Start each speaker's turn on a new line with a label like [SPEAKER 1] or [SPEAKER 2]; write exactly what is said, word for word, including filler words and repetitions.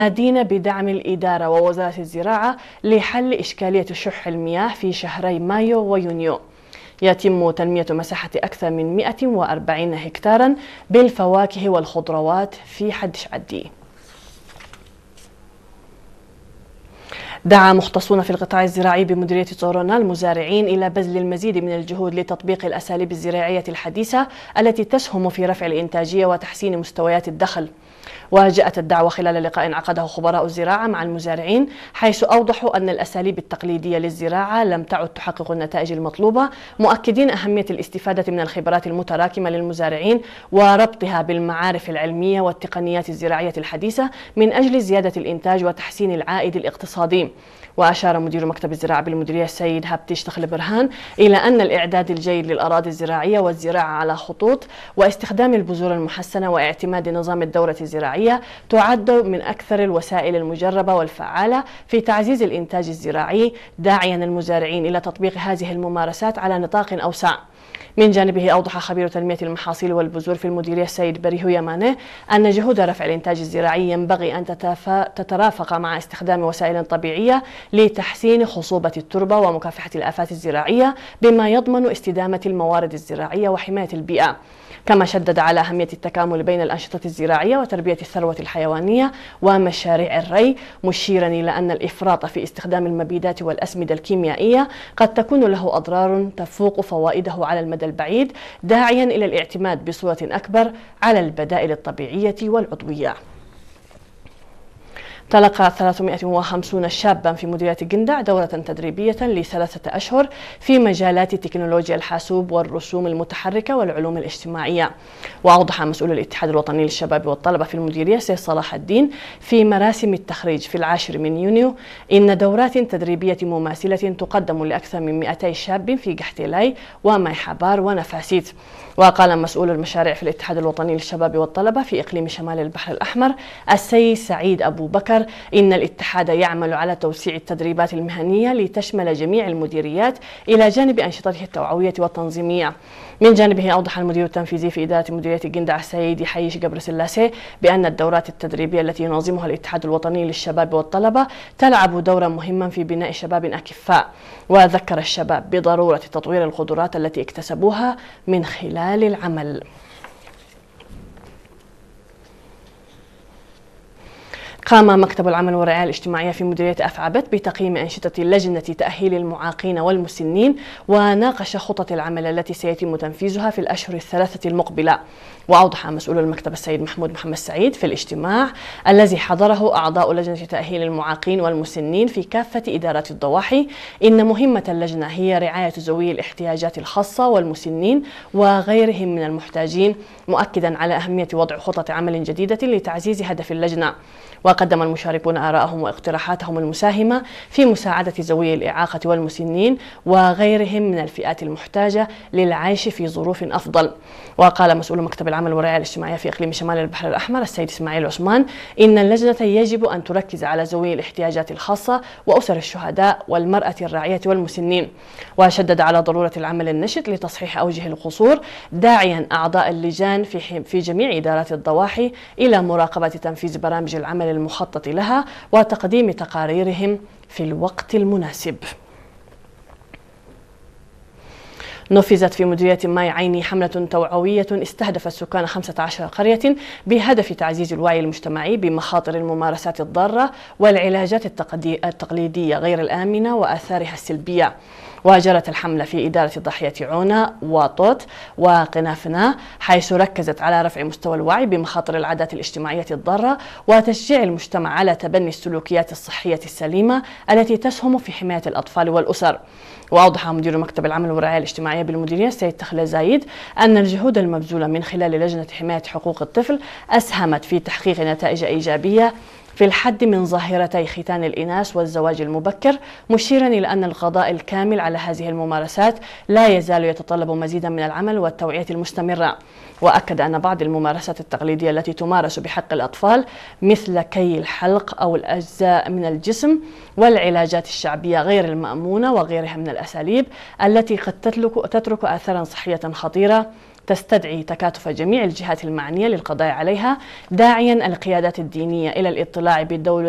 [SPEAKER 1] نادين بدعم الإدارة ووزارة الزراعة لحل إشكالية شح المياه في شهري مايو ويونيو. يتم تنمية مساحة أكثر من مئة وأربعين هكتارا بالفواكه والخضروات في حدش عدي. دعا مختصون في القطاع الزراعي بمديرية طورونا المزارعين إلى بذل المزيد من الجهود لتطبيق الأساليب الزراعية الحديثة التي تسهم في رفع الإنتاجية وتحسين مستويات الدخل. وجاءت الدعوة خلال لقاء عقده خبراء الزراعة مع المزارعين، حيث أوضحوا أن الأساليب التقليدية للزراعة لم تعد تحقق النتائج المطلوبة، مؤكدين أهمية الاستفادة من الخبرات المتراكمة للمزارعين وربطها بالمعارف العلمية والتقنيات الزراعية الحديثة من أجل زيادة الإنتاج وتحسين العائد الاقتصادي. وأشار مدير مكتب الزراعة بالمديرية السيد هابتيش تخل برهان إلى أن الإعداد الجيد للأراضي الزراعية والزراعة على خطوط واستخدام البذور المحسنة واعتماد نظام الدورة الزراعية تعد من أكثر الوسائل المجربة والفعالة في تعزيز الإنتاج الزراعي، داعيا المزارعين إلى تطبيق هذه الممارسات على نطاق أوسع. من جانبه أوضح خبير تنمية المحاصيل والبذور في المديرية السيد بريهو يمانه أن جهود رفع الإنتاج الزراعي ينبغي أن تترافق مع استخدام وسائل طبيعية لتحسين خصوبة التربة ومكافحة الآفات الزراعية بما يضمن استدامة الموارد الزراعية وحماية البيئة. كما شدد على أهمية التكامل بين الأنشطة الزراعية وتربية الثروة الحيوانية ومشاريع الري، مشيرا إلى أن الإفراط في استخدام المبيدات والأسمدة الكيميائية قد تكون له أضرار تفوق فوائده على المدى البعيد، داعيا إلى الاعتماد بصورة أكبر على البدائل الطبيعية والعضوية. تلقى ثلاثمئة وخمسين شابا في مديرية قندع دورة تدريبية لثلاثة أشهر في مجالات تكنولوجيا الحاسوب والرسوم المتحركة والعلوم الاجتماعية. وأوضح مسؤول الاتحاد الوطني للشباب والطلبة في المديرية سيد صلاح الدين في مراسم التخريج في العاشر من يونيو إن دورات تدريبية مماثلة تقدم لأكثر من مئتي شاب في قحطيلاي وماي حبار ونفاسيت. وقال مسؤول المشاريع في الاتحاد الوطني للشباب والطلبة في إقليم شمال البحر الأحمر السيد سعيد أبو بكر إن الاتحاد يعمل على توسيع التدريبات المهنية لتشمل جميع المديريات إلى جانب أنشطته التوعوية والتنظيمية. من جانبه أوضح المدير التنفيذي في إدارة مديرية قندع السيد حيش قبر سلاسي بأن الدورات التدريبية التي ينظمها الاتحاد الوطني للشباب والطلبة تلعب دورا مهما في بناء شباب أكفاء. وذكر الشباب بضرورة تطوير القدرات التي اكتسبوها من خلال العمل. قام مكتب العمل والرعاية الاجتماعية في مديرية أفعبت بتقييم أنشطة لجنة تأهيل المعاقين والمسنين، وناقش خطط العمل التي سيتم تنفيذها في الأشهر الثلاثة المقبلة. وأوضح مسؤول المكتب السيد محمود محمد سعيد في الاجتماع الذي حضره أعضاء لجنة تأهيل المعاقين والمسنين في كافة إدارات الضواحي إن مهمة اللجنة هي رعاية ذوي الاحتياجات الخاصة والمسنين وغيرهم من المحتاجين، مؤكدا على أهمية وضع خطط عمل جديدة لتعزيز هدف اللجنة. وقدم المشاركون آراءهم واقتراحاتهم المساهمة في مساعدة ذوي الإعاقة والمسنين وغيرهم من الفئات المحتاجة للعيش في ظروف أفضل. وقال مسؤول مكتب العمل والرعاية الاجتماعية في إقليم شمال البحر الأحمر السيد إسماعيل عثمان إن اللجنة يجب أن تركز على ذوي الاحتياجات الخاصة وأسر الشهداء والمرأة الراعية والمسنين. وشدد على ضرورة العمل النشط لتصحيح أوجه القصور، داعيا أعضاء اللجان في في جميع إدارات الضواحي إلى مراقبة تنفيذ برامج العمل المخطط لها وتقديم تقاريرهم في الوقت المناسب. نفذت في مديرية ماي عيني حملة توعوية استهدفت سكان خمسة عشر قرية بهدف تعزيز الوعي المجتمعي بمخاطر الممارسات الضارة والعلاجات التقليدية غير الآمنة وآثارها السلبية. وجرت الحملة في إدارة ضاحية عونة وطوط وقنافنا، حيث ركزت على رفع مستوى الوعي بمخاطر العادات الاجتماعية الضارة وتشجيع المجتمع على تبني السلوكيات الصحية السليمة التي تسهم في حماية الأطفال والأسر. وأوضح مدير مكتب العمل والرعاية الاجتماعية بالمديرية السيد تخلى زايد أن الجهود المبذولة من خلال لجنة حماية حقوق الطفل أسهمت في تحقيق نتائج إيجابية في الحد من ظاهرتي ختان الإناث والزواج المبكر، مشيرا إلى أن القضاء الكامل على هذه الممارسات لا يزال يتطلب مزيدا من العمل والتوعية المستمرة. وأكد أن بعض الممارسات التقليدية التي تمارس بحق الأطفال مثل كي الحلق أو الأجزاء من الجسم والعلاجات الشعبية غير المأمونة وغيرها من الأساليب التي قد تترك آثارا صحية خطيرة تستدعي تكاتف جميع الجهات المعنية للقضاء عليها، داعيا القيادات الدينية إلى الاطلاع بالدولة